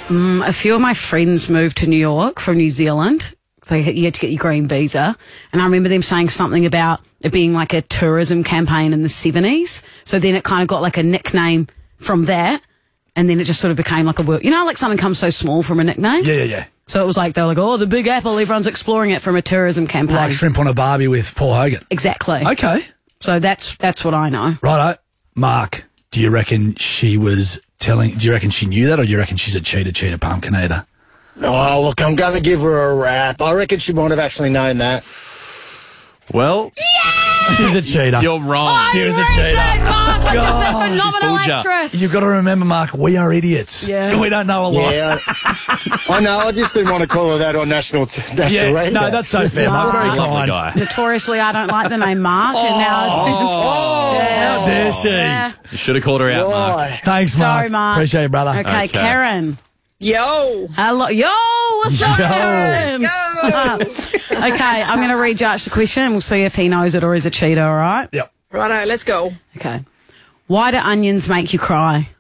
A few of my friends moved to New York from New Zealand. You had to get your green visa. And I remember them saying something about it being like a tourism campaign in the 70s. So then it kind of got like a nickname from that. And then it just sort of became like a word. You know, like something comes so small from a nickname? Yeah. So it was like, they were like, oh, the Big Apple, everyone's exploring it from a tourism campaign. Like Shrimp on a Barbie with Paul Hogan. Exactly. Okay. So that's what I know. Righto. Mark, do you reckon she knew that, or do you reckon she's a cheater pumpkin eater? Oh, look, I'm going to give her a rap. I reckon she might have actually known that. Well, she's a cheater. You're wrong. She was a cheater. Mark, I'm just a God, phenomenal she's fooled actress. You've got to remember, Mark, we are idiots. Yeah. We don't know a lot. Yeah, I know. I just didn't want to call her that on national radio. No, that's so fair, Mark. Very Lovely kind. guy. Notoriously, I don't like the name Mark, and now it's... How dare she? Yeah. You should have called her out, Mark. Why? Thanks, Mark. Sorry, Mark. Appreciate it, brother. Okay, Okay. Karen. Yo. Hello. Yo, what's up, Yo. Karen? Okay, I'm going to read Josh the question and we'll see if he knows it or is a cheater, all right? Yep. Righto, let's go. Okay. Why do onions make you cry?